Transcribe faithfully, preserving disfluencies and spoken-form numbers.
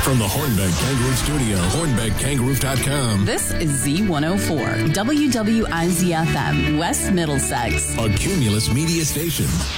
From the Hornbeck Kangaroo Studio, hornbeck kangaroo dot com. This is Z one oh four, W W I Z F M, West Middlesex. A Cumulus Media Station.